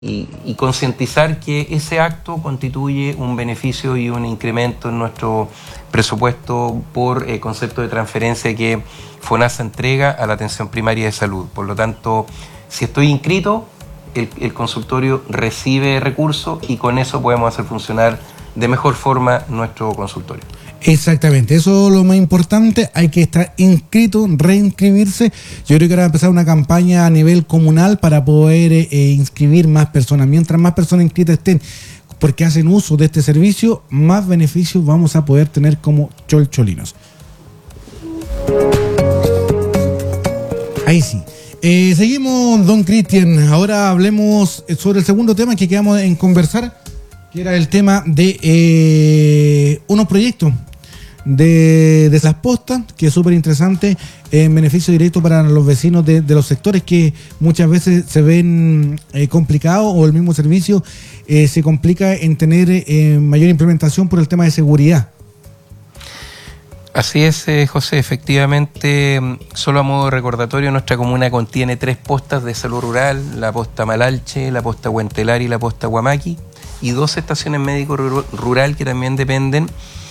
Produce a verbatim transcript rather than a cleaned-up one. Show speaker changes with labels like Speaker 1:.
Speaker 1: y, y concientizar que ese acto constituye un beneficio y un incremento en nuestro presupuesto por eh, concepto de transferencia que FONASA entrega a la atención primaria de salud. Por lo tanto, si estoy inscrito, el, el consultorio recibe recursos y con eso podemos hacer funcionar de mejor forma nuestro consultorio.
Speaker 2: Exactamente, eso es lo más importante, hay que estar inscrito, reinscribirse. Yo creo que ahora va a empezar una campaña a nivel comunal para poder eh, inscribir más personas. Mientras más personas inscritas estén porque hacen uso de este servicio, más beneficios vamos a poder tener como cholcholinos. Ahí sí. Eh, seguimos, don Cristian. Ahora hablemos sobre el segundo tema que quedamos en conversar, que era el tema de eh, unos proyectos de, de las postas, que es súper interesante, en beneficio directo para los vecinos de, de los sectores que muchas veces se ven eh, complicados, o el mismo servicio eh, se complica en tener eh, mayor implementación por el tema de seguridad.
Speaker 1: Así es, eh, José, efectivamente, solo a modo de recordatorio, nuestra comuna contiene tres postas de salud rural, la posta Malalche, la posta Huentelar y la posta Huamaqui, y dos estaciones médico rural que también dependen